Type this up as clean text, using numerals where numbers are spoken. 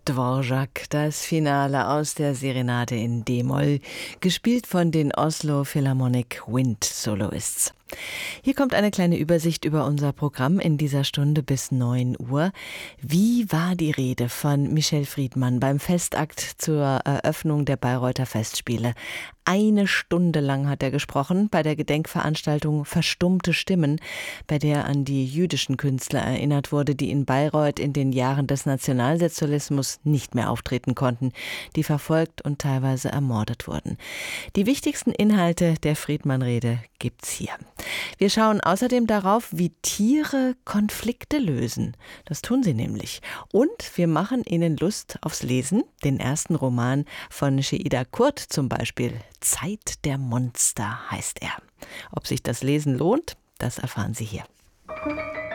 Dvorak, das Finale aus der Serenade in D-Moll, gespielt von den Oslo Philharmonic Wind Soloists. Hier kommt eine kleine Übersicht über unser Programm in dieser Stunde bis 9 Uhr. Wie war die Rede von Michel Friedmann beim Festakt zur Eröffnung der Bayreuther Festspiele? 1 Stunde lang hat er gesprochen bei der Gedenkveranstaltung Verstummte Stimmen, bei der an die jüdischen Künstler erinnert wurde, die in Bayreuth in den Jahren des Nationalsozialismus nicht mehr auftreten konnten, die verfolgt und teilweise ermordet wurden. Die wichtigsten Inhalte der Friedmann-Rede gibt's hier. Wir schauen außerdem darauf, wie Tiere Konflikte lösen. Das tun sie nämlich. Und wir machen Ihnen Lust aufs Lesen. Den ersten Roman von Sheida Kurt zum Beispiel. Zeit der Monster heißt er. Ob sich das Lesen lohnt, das erfahren Sie hier.